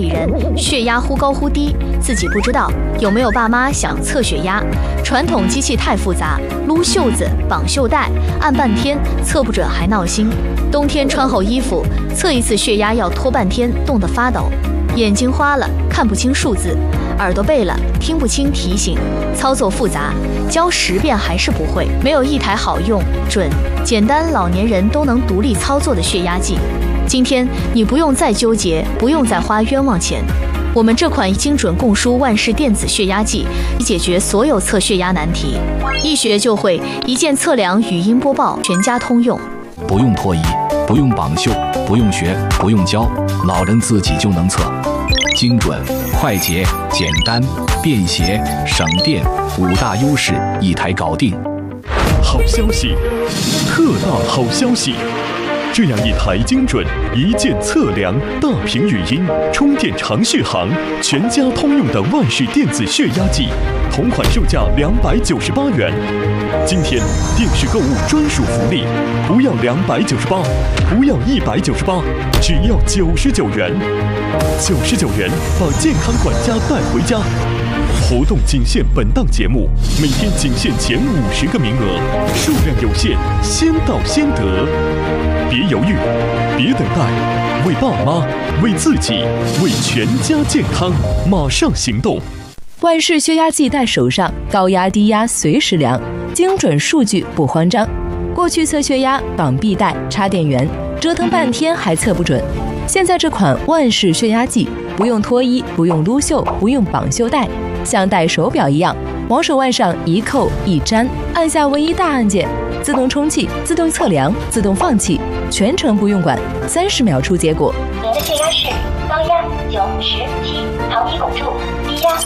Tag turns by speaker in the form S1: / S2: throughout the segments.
S1: 里人血压忽高忽低，自己不知道。有没有爸妈想测血压？传统机器太复杂，撸袖子、绑袖带，按半天测不准还闹心。冬天穿厚衣服，测一次血压要拖半天，冻得发抖。眼睛花了，看不清数字；耳朵背了，听不清提醒。操作复杂，教10遍还是不会。没有一台好用、准、简单，老年人都能独立操作的血压计。今天你不用再纠结，不用再花冤枉钱。我们这款精准共输万氏电子血压计，解决所有测血压难题，一学就会，一键测量、语音播报，全家通用。
S2: 不用脱衣，不用绑袖，不用学，不用教，老人自己就能测。精准、快捷、简单、便携、省电，5大优势一台搞定。
S3: 好消息，特大好消息！这样一台精准、一键测量、大屏语音、充电长续航、全家通用的万氏电子血压计，同款售价298元。今天电视购物专属福利，不要298，不要198，只要99元。99元把健康管家带回家。活动仅限本档节目，每天仅限前50个名额，数量有限，先到先得。别犹豫，别等待，为爸妈，为自己，为全家健康，马上行动！
S4: 万氏血压计在手上，高压低压随时量，精准数据不慌张。过去测血压绑臂带、插电源，折腾半天还测不准。现在这款万氏血压计，不用脱衣，不用撸袖，不用绑袖带，像戴手表一样，往手腕上一扣一粘，按下唯一大按键，自动充气、自动测量、自动放气，全程不用管，30秒出结果。
S5: 您的血压是高压97毫米汞柱，低压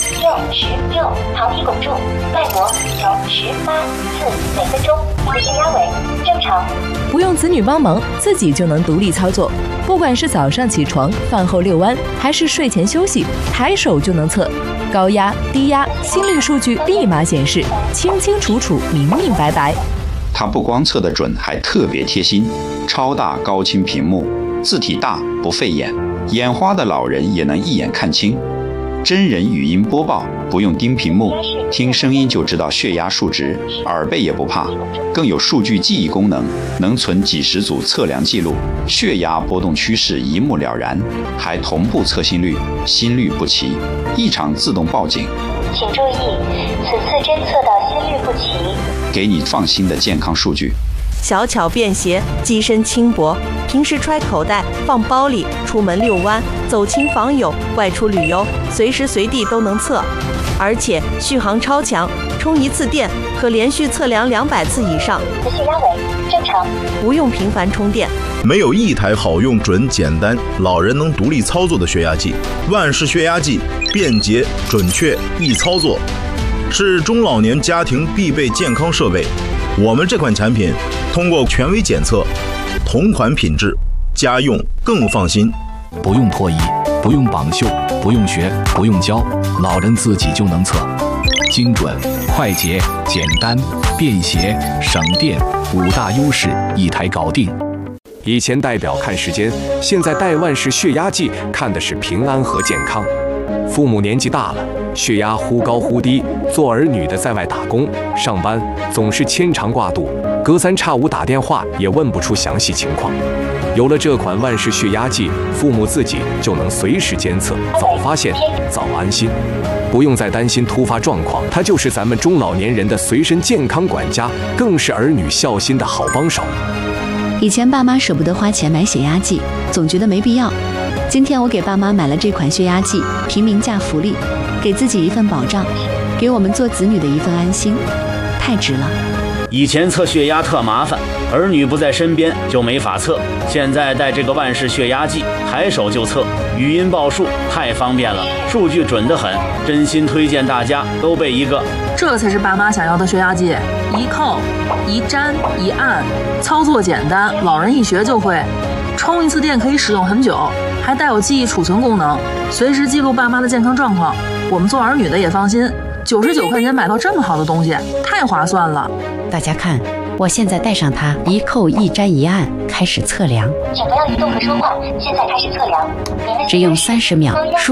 S5: 66毫米汞柱，脉搏0.18次每分钟，您的血压为正常。
S4: 不用子女帮忙，自己就能独立操作。不管是早上起床、饭后遛弯，还是睡前休息，抬手就能测。高压、低压、心率数据立马显示，清清楚楚、明明白白。
S6: 它不光测得准，还特别贴心，超大高清屏幕，字体大不费眼，眼花的老人也能一眼看清。真人语音播报，不用盯屏幕，听声音就知道血压数值，耳背也不怕。更有数据记忆功能，能存几十组测量记录，血压波动趋势一目了然，还同步测心率，心率不齐，异常自动报警。
S5: 请注意，此次侦测到心率不齐，
S6: 给你放心的健康数据。
S7: 小巧便携，机身轻薄，平时揣口袋、放包里，出门遛弯、走亲访友、外出旅游，随时随地都能测。而且续航超强，充一次电可连续测量200次以上。
S5: 你的血压为正常，
S7: 不用频繁充电。
S8: 没有一台好用、准、简单，老人能独立操作的血压计。万氏血压计，便捷、准确、易操作，是中老年家庭必备健康设备。我们这款产品通过权威检测，同款品质，家用更放心。
S2: 不用脱衣，不用绑袖，不用学，不用教，老人自己就能测。精准、快捷、简单、便携、省电，5大优势一台搞定。
S9: 以前戴表看时间，现在戴万氏血压计看的是平安和健康。父母年纪大了，血压忽高忽低，做儿女的在外打工上班，总是牵肠挂肚，隔3差5打电话也问不出详细情况。有了这款万氏血压计，父母自己就能随时监测，早发现早安心，不用再担心突发状况。它就是咱们中老年人的随身健康管家，更是儿女孝心的好帮手。
S10: 以前爸妈舍不得花钱买血压计，总觉得没必要。今天我给爸妈买了这款血压计，平民价福利，给自己一份保障，给我们做子女的一份安心，太值了。
S11: 以前测血压特麻烦，儿女不在身边就没法测，现在带这个万氏血压计，抬手就测，语音报数，太方便了，数据准得很，真心推荐大家都备一个。
S12: 这才是爸妈想要的血压计，一扣、一粘、一按，操作简单，老人一学就会。充一次电可以使用很久，还带有记忆储存功能，随时记录爸妈的健康状况。我们做儿女的也放心，99块钱买到这么好的东西，太划算了。
S13: 大家看，我现在带上它，一扣一粘一按，开始测量。
S5: 请不要移动和说话，现在开始测量。
S13: 只用30秒。